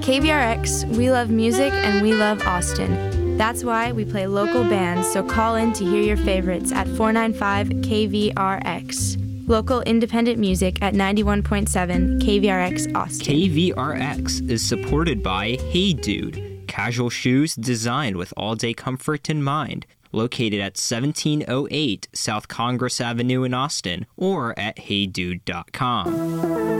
KVRX, we love music and we love Austin. That's why we play local bands, so call in to hear your favorites at 495 KVRX. Local independent music at 91.7 KVRX Austin. KVRX is supported by Hey Dude, casual shoes designed with all-day comfort in mind. Located at 1708 South Congress Avenue in Austin, or at heydude.com.